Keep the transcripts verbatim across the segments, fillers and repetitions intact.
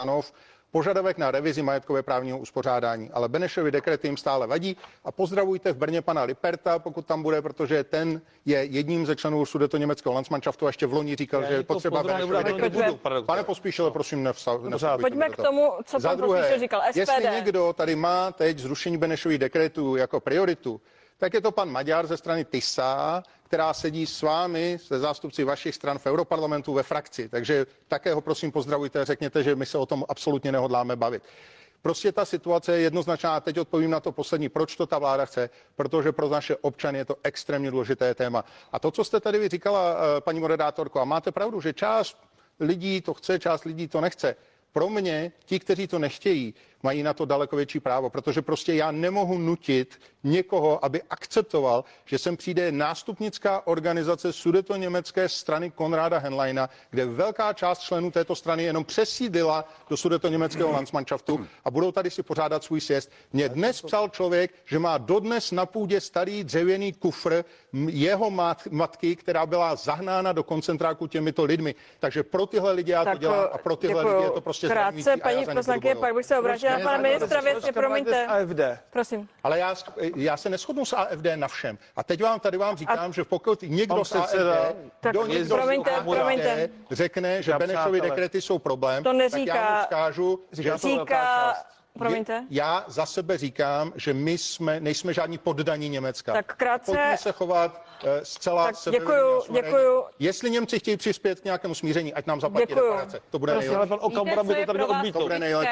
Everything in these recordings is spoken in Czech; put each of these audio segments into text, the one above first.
stanov požadavek na revizi majetkové právního uspořádání, ale Benešovy dekrety jim stále vadí a pozdravujte v Brně pana Liperta, pokud tam bude, protože ten je jedním ze členů Sudetoněmeckého Landsmannschaftu a ještě v loni říkal, že je potřeba Benešovy dekrety. Pane Pospíšile, prosím, nevstavujte. Pojďme k tomu, co pan Pospíšil říkal. S P D. Jestli někdo tady má teď zrušení Benešových dekretů jako prioritu, tak je to pan Maďar ze strany TISA, která sedí s vámi, se zástupci vašich stran v Europarlamentu ve frakci. Takže také ho prosím pozdravujte a řekněte, že my se o tom absolutně nehodláme bavit. Prostě ta situace je jednoznačná. Teď odpovím na to poslední, proč to ta vláda chce, protože pro naše občany je to extrémně důležité téma. A to, co jste tady vy říkala, paní moderátorko, a máte pravdu, že část lidí to chce, část lidí to nechce. Pro mě, ti, kteří to nechtějí, mají na to daleko větší právo, protože prostě já nemohu nutit někoho, aby akceptoval, že sem přijde nástupnická organizace sudetoněmecké strany Konráda Henleina, kde velká část členů této strany jenom přesídlila do sudetoněmeckého Landsmannschaftu a budou tady si pořádat svůj sjezd. Mně dnes psal člověk, že má dodnes na půdě starý dřevěný kufr jeho mat, matky, která byla zahnána do koncentráku těmito lidmi. Takže pro tyhle lidi já tak to dělám a pro tyhle děkuju. lidi je to prostě krátce, paní poslankyně, pak bych se obrátila na pana ministra věci, promiňte. A F D. Prosím. Ale já, já se neshodnu s A F D na všem. A teď vám tady vám říkám, a že pokud někdo z A F D, tak do někdo promiňte, z promiňte. řekne, že Benešovy dekrety jsou problém, to neříká, tak já mu vzkážu, že říká, promiňte. Já za sebe říkám, že my jsme, nejsme žádní poddaní Německa. Tak krátce. Pojďme se chovat uh, zcela tak sebevědomě. Děkuju, děkuju. Jestli Němci chtějí přispět k nějakému smíření, ať nám zaplatí reparace. To bude nejlepší. Ale pan Okamura by to tady odmítl.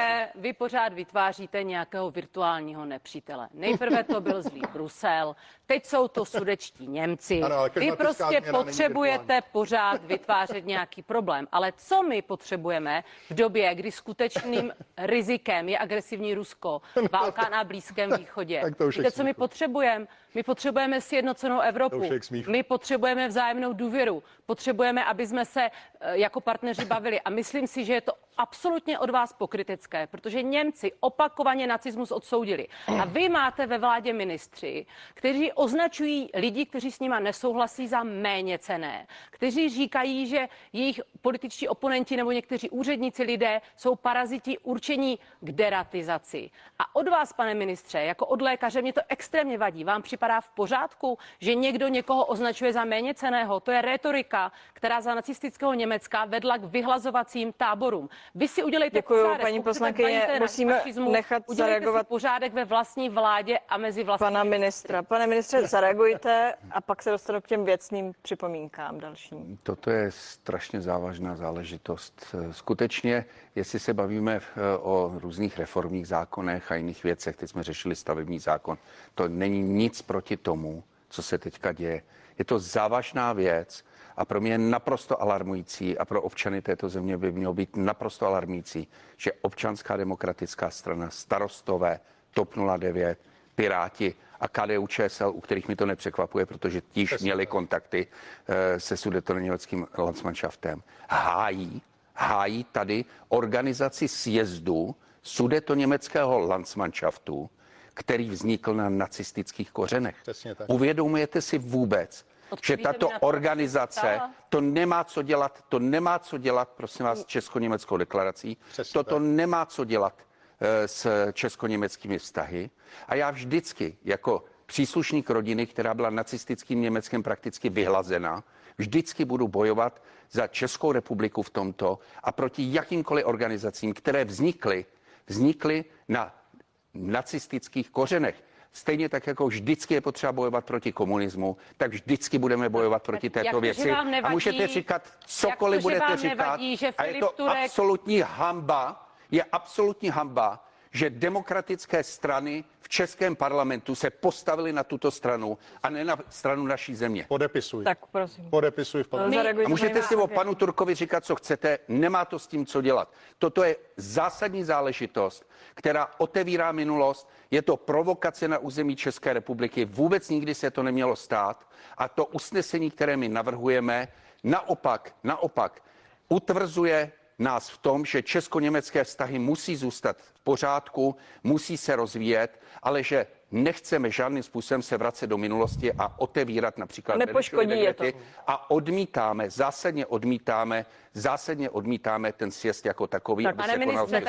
Vy pořád vytváříte nějakého virtuálního nepřítele. Nejprve to byl zlý Brusel, teď jsou to sudečtí Němci. Ano, vy prostě potřebujete pořád vytvářet nějaký problém. Ale co my potřebujeme v době, kdy skutečným rizikem je agresivní Rusko, válka na Blízkém východě? Víte, co my potřebujeme? My potřebujeme sjednocenou Evropu. My potřebujeme vzájemnou důvěru. Potřebujeme, aby jsme se jako partneři bavili. A myslím si, že je to absolutně od vás pokrytecké, protože Němci opakovaně nacismus odsoudili. A vy máte ve vládě ministři, kteří označují lidi, kteří s nima nesouhlasí, za méněcenné, kteří říkají, že jejich političtí oponenti nebo někteří úředníci lidé jsou paraziti určení k deratizaci. A od vás, pane ministře, jako od lékaře, mě to extrémně vadí. Vám připadá v pořádku, že někdo někoho označuje za méněcenného? To je rétorika, která za nacistického Německa vedla k vyhlazovacím táborům. Vy si udělejte Děkuju, pořádek. paní poslankyně, musíme fašismu, nechat zareagovat pořádek ve vlastní vládě a mezi vlastní pana ministra. Pane ministře, zareagujte a pak se dostanu k těm věcným připomínkám dalším. Toto je strašně závažná záležitost. Skutečně, jestli se bavíme o různých reformních zákonech a jiných věcech, teď jsme řešili stavební zákon, to není nic proti tomu, co se teďka děje. Je to závažná věc. A pro mě je naprosto alarmující a pro občany této země by mělo být naprosto alarmující, že Občanská demokratická strana, Starostové, T O P nula devět, Piráti a K D U Č S L, u kterých mi to nepřekvapuje, protože tíž měli kontakty e, se sudetoněmeckým Landsmannschaftem, hájí, hájí tady organizaci sjezdu sudetoněmeckého Landsmannschaftu, který vznikl na nacistických kořenech. Uvědomujete si vůbec, že tato organizace to nemá co dělat, to nemá co dělat, prosím vás, s česko-německou deklarací, toto nemá co dělat e, s česko-německými vztahy. A já vždycky jako příslušník rodiny, která byla nacistickým Německem prakticky vyhlazena, vždycky budu bojovat za Českou republiku v tomto a proti jakýmkoliv organizacím, které vznikly, vznikly na nacistických kořenech. Stejně tak, jako vždycky je potřeba bojovat proti komunismu, tak vždycky budeme bojovat proti této jak věci. nevadí, a můžete říkat cokoliv to, budete říkat. Nevadí, a je to Turek... absolutní hanba, je absolutní hanba, že demokratické strany v českém parlamentu se postavily na tuto stranu a ne na stranu naší země. Podepisuj. Tak prosím. Podepisuj v A můžete si o panu Turkovi říkat, co chcete, nemá to s tím, co dělat. Toto je zásadní záležitost, která otevírá minulost. Je to provokace na území České republiky. Vůbec nikdy se to nemělo stát. A to usnesení, které my navrhujeme, naopak, naopak utvrzuje nás v tom, že česko-německé vztahy musí zůstat v pořádku, musí se rozvíjet, ale že nechceme žádným způsobem se vracet do minulosti a otevírat například nepoškodí je to. A odmítáme, zásadně odmítáme, zásadně odmítáme ten sjezd jako takový. Tak, aby se konal